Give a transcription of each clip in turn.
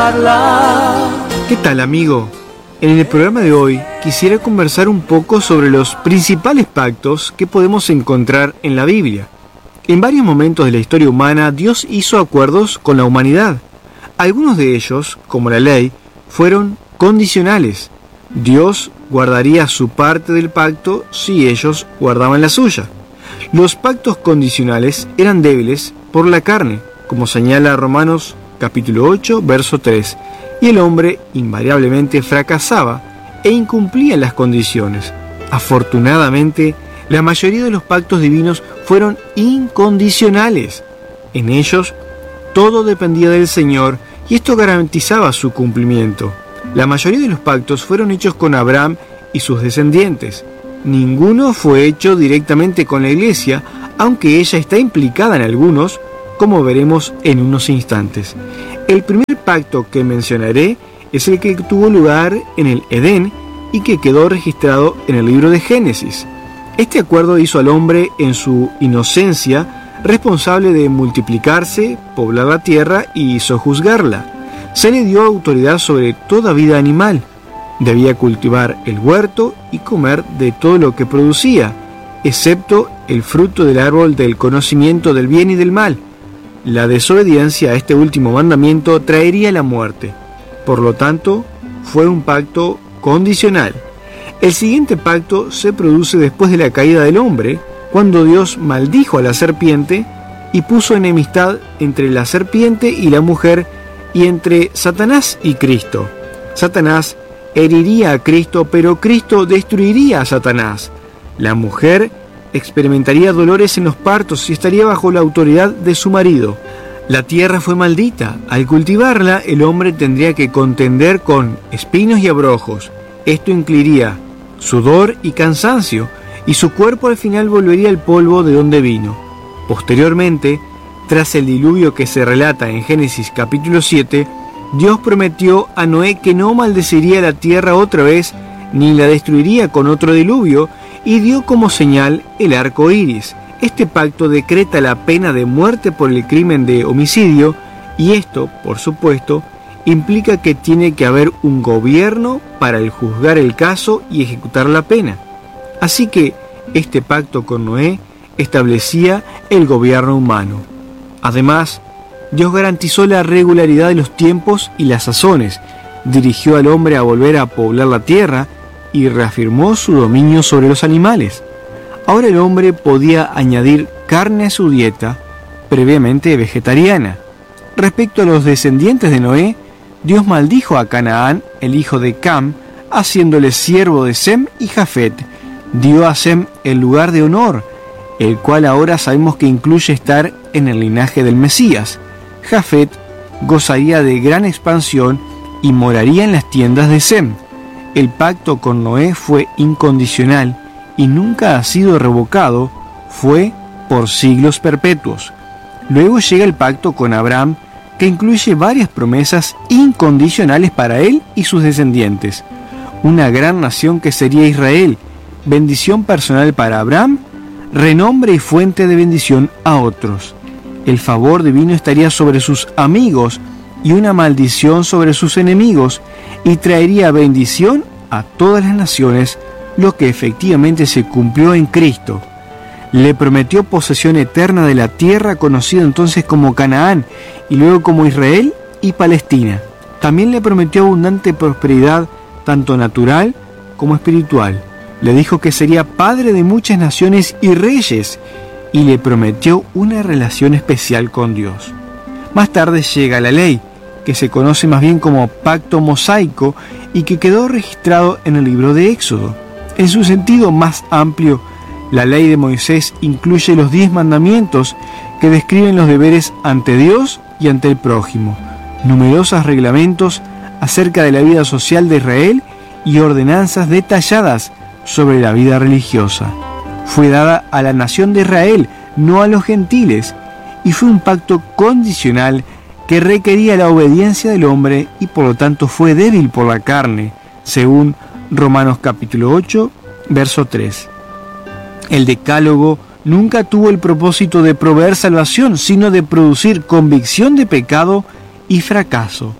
¿Qué tal, amigo? En el programa de hoy quisiera conversar un poco sobre los principales pactos que podemos encontrar en la Biblia. En varios momentos de la historia humana, Dios hizo acuerdos con la humanidad. Algunos de ellos, como la ley, fueron condicionales. Dios guardaría su parte del pacto si ellos guardaban la suya. Los pactos condicionales eran débiles por la carne, como señala Romanos capítulo 8, verso 3, y el hombre invariablemente fracasaba e incumplía las condiciones. Afortunadamente, la mayoría de los pactos divinos fueron incondicionales. En ellos, todo dependía del Señor y esto garantizaba su cumplimiento. La mayoría de los pactos fueron hechos con Abraham y sus descendientes. Ninguno fue hecho directamente con la Iglesia, aunque ella está implicada en algunos, como veremos en unos instantes. El primer pacto que mencionaré es el que tuvo lugar en el Edén y que quedó registrado en el libro de Génesis. Este acuerdo hizo al hombre en su inocencia responsable de multiplicarse, poblar la tierra y sojuzgarla. Se le dio autoridad sobre toda vida animal. Debía cultivar el huerto y comer de todo lo que producía, excepto el fruto del árbol del conocimiento del bien y del mal. La desobediencia a este último mandamiento traería la muerte. Por lo tanto, fue un pacto condicional. El siguiente pacto se produce después de la caída del hombre, cuando Dios maldijo a la serpiente y puso enemistad entre la serpiente y la mujer y entre Satanás y Cristo. Satanás heriría a Cristo, pero Cristo destruiría a Satanás. La mujer experimentaría dolores en los partos y estaría bajo la autoridad de su marido. La tierra fue maldita. Al cultivarla, el hombre tendría que contender con espinos y abrojos. Esto incluiría sudor y cansancio, y su cuerpo al final volvería al polvo de donde vino. Posteriormente, tras el diluvio que se relata en Génesis capítulo 7, Dios prometió a Noé que no maldeciría la tierra otra vez, ni la destruiría con otro diluvio, y dio como señal el arco iris. Este pacto decreta la pena de muerte por el crimen de homicidio, y esto, por supuesto, implica que tiene que haber un gobierno para juzgar el caso y ejecutar la pena. Así que este pacto con Noé establecía el gobierno humano. Además, Dios garantizó la regularidad de los tiempos y las sazones, dirigió al hombre a volver a poblar la tierra y reafirmó su dominio sobre los animales. Ahora el hombre podía añadir carne a su dieta, previamente vegetariana. Respecto a los descendientes de Noé, Dios maldijo a Canaán, el hijo de Cam, haciéndole siervo de Sem y Jafet. Dio a Sem el lugar de honor, el cual ahora sabemos que incluye estar en el linaje del Mesías. Jafet gozaría de gran expansión y moraría en las tiendas de Sem. El pacto con Noé fue incondicional y nunca ha sido revocado, fue por siglos perpetuos. Luego llega el pacto con Abraham, que incluye varias promesas incondicionales para él y sus descendientes. Una gran nación que sería Israel, bendición personal para Abraham, renombre y fuente de bendición a otros. El favor divino estaría sobre sus amigos y una maldición sobre sus enemigos, y traería bendición a todas las naciones, lo que efectivamente se cumplió en Cristo. Le prometió posesión eterna de la tierra conocida entonces como Canaán y luego como Israel y Palestina. También le prometió abundante prosperidad tanto natural como espiritual. Le dijo que sería padre de muchas naciones y reyes, y le prometió una relación especial con Dios. Más tarde llega la ley, que se conoce más bien como pacto mosaico y que quedó registrado en el libro de Éxodo. En su sentido más amplio, la ley de Moisés incluye los 10 mandamientos que describen los deberes ante Dios y ante el prójimo, numerosos reglamentos acerca de la vida social de Israel y ordenanzas detalladas sobre la vida religiosa. Fue dada a la nación de Israel, no a los gentiles, y fue un pacto condicional que requería la obediencia del hombre y por lo tanto fue débil por la carne, según Romanos capítulo 8, verso 3. El decálogo nunca tuvo el propósito de proveer salvación, sino de producir convicción de pecado y fracaso.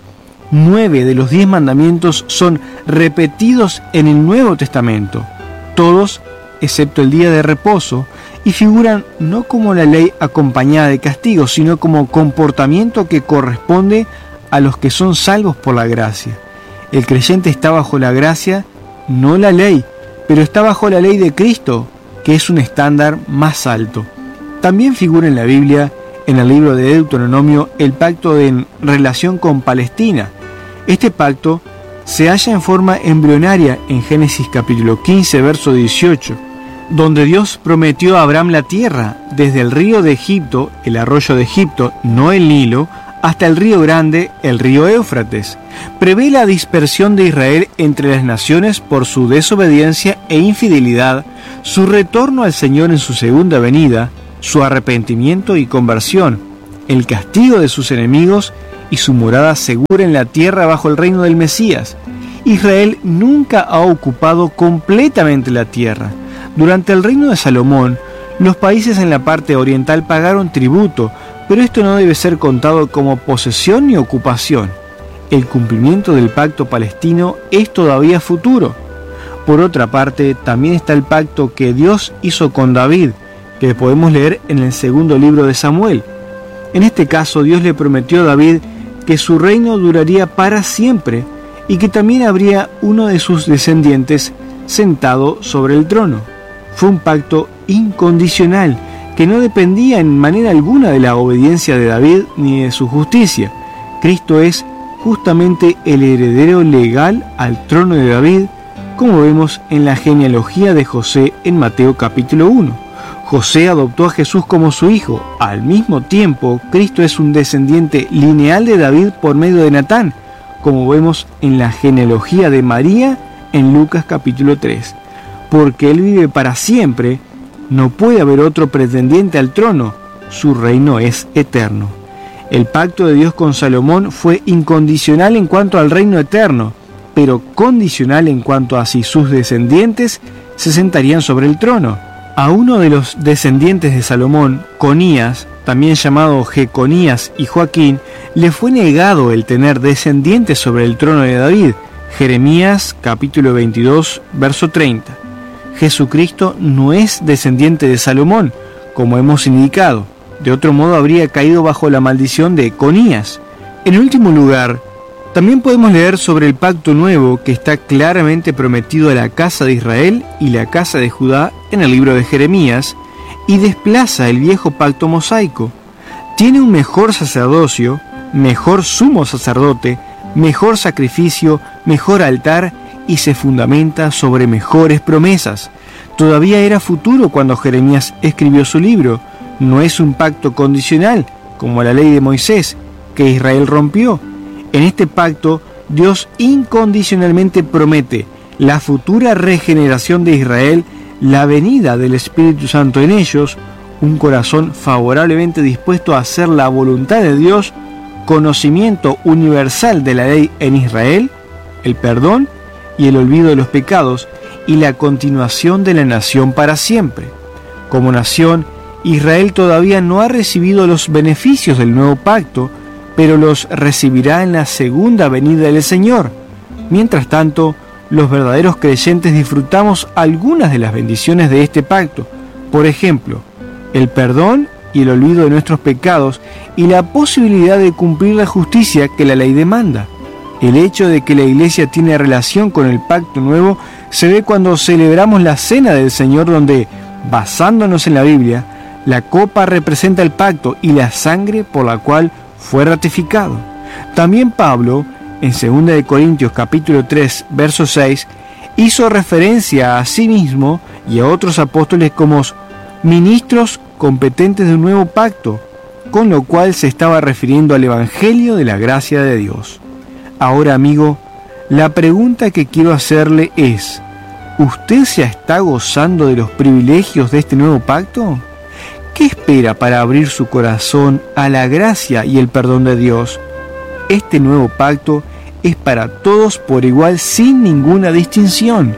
9 de los 10 mandamientos son repetidos en el Nuevo Testamento, todos excepto el día de reposo, y figuran no como la ley acompañada de castigo, sino como comportamiento que corresponde a los que son salvos por la gracia. El creyente está bajo la gracia, no la ley, pero está bajo la ley de Cristo, que es un estándar más alto. También figura en la Biblia, en el libro de Deuteronomio, el pacto en relación con Palestina. Este pacto se halla en forma embrionaria en Génesis capítulo 15, verso 18, donde Dios prometió a Abraham la tierra, desde el río de Egipto, el arroyo de Egipto, no el Nilo, hasta el río grande, el río Éufrates. Prevé la dispersión de Israel entre las naciones por su desobediencia e infidelidad, su retorno al Señor en su segunda venida, su arrepentimiento y conversión, el castigo de sus enemigos y su morada segura en la tierra bajo el reino del Mesías. Israel nunca ha ocupado completamente la tierra. Durante el reino de Salomón, los países en la parte oriental pagaron tributo, pero esto no debe ser contado como posesión ni ocupación. El cumplimiento del pacto palestino es todavía futuro. Por otra parte, también está el pacto que Dios hizo con David, que podemos leer en el segundo libro de Samuel. En este caso, Dios le prometió a David que su reino duraría para siempre y que también habría uno de sus descendientes sentado sobre el trono. Fue un pacto incondicional que no dependía en manera alguna de la obediencia de David ni de su justicia. Cristo es justamente el heredero legal al trono de David, como vemos en la genealogía de José en Mateo capítulo 1. José adoptó a Jesús como su hijo. Al mismo tiempo, Cristo es un descendiente lineal de David por medio de Natán, como vemos en la genealogía de María en Lucas capítulo 3. Porque Él vive para siempre, no puede haber otro pretendiente al trono, su reino es eterno. El pacto de Dios con Salomón fue incondicional en cuanto al reino eterno, pero condicional en cuanto a si sus descendientes se sentarían sobre el trono. A uno de los descendientes de Salomón, Conías, también llamado Jeconías y Joaquín, le fue negado el tener descendientes sobre el trono de David. Jeremías capítulo 22, verso 30. Jesucristo no es descendiente de Salomón, como hemos indicado. De otro modo habría caído bajo la maldición de Conías. En último lugar, también podemos leer sobre el pacto nuevo que está claramente prometido a la casa de Israel y la casa de Judá en el libro de Jeremías, y desplaza el viejo pacto mosaico. Tiene un mejor sacerdocio, mejor sumo sacerdote, mejor sacrificio, mejor altar y se fundamenta sobre mejores promesas. Todavía era futuro cuando Jeremías escribió su libro. No es un pacto condicional, como la ley de Moisés, que Israel rompió. En este pacto, Dios incondicionalmente promete la futura regeneración de Israel, la venida del Espíritu Santo en ellos, un corazón favorablemente dispuesto a hacer la voluntad de Dios, conocimiento universal de la ley en Israel, el perdón y el olvido de los pecados, y la continuación de la nación para siempre. Como nación, Israel todavía no ha recibido los beneficios del nuevo pacto, pero los recibirá en la segunda venida del Señor. Mientras tanto, los verdaderos creyentes disfrutamos algunas de las bendiciones de este pacto. Por ejemplo, el perdón y el olvido de nuestros pecados y la posibilidad de cumplir la justicia que la ley demanda. El hecho de que la Iglesia tiene relación con el pacto nuevo se ve cuando celebramos la cena del Señor, donde, basándonos en la Biblia, la copa representa el pacto y la sangre por la cual fue ratificado. También Pablo, en 2 Corintios capítulo 3, verso 6, hizo referencia a sí mismo y a otros apóstoles como ministros competentes de un nuevo pacto, con lo cual se estaba refiriendo al Evangelio de la gracia de Dios. Ahora, amigo, la pregunta que quiero hacerle es: ¿usted se está gozando de los privilegios de este nuevo pacto? ¿Qué espera para abrir su corazón a la gracia y el perdón de Dios? Este nuevo pacto es para todos por igual, sin ninguna distinción.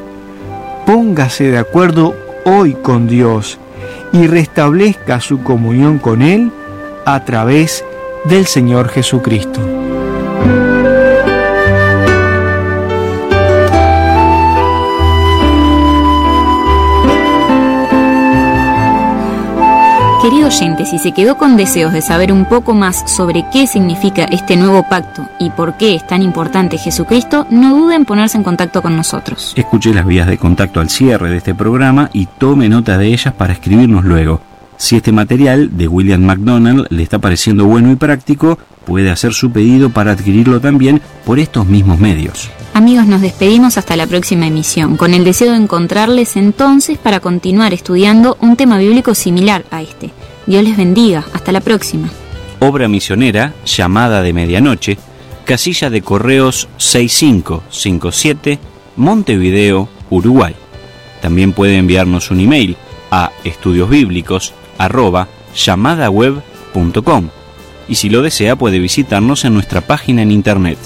Póngase de acuerdo hoy con Dios y restablezca su comunión con Él a través del Señor Jesucristo. oyente, si se quedó con deseos de saber un poco más sobre qué significa este nuevo pacto y por qué es tan importante Jesucristo, no dude en ponerse en contacto con nosotros. Escuche las vías de contacto al cierre de este programa y tome nota de ellas para escribirnos luego. Si este material de William MacDonald le está pareciendo bueno y práctico, puede hacer su pedido para adquirirlo también por estos mismos medios. Amigos, nos despedimos hasta la próxima emisión, con el deseo de encontrarles entonces para continuar estudiando un tema bíblico similar a este. Dios les bendiga. Hasta la próxima. Obra misionera, Llamada de Medianoche, casilla de correos 6557, Montevideo, Uruguay. También puede enviarnos un email a estudiosbíblicos@llamadaweb.com y si lo desea puede visitarnos en nuestra página en internet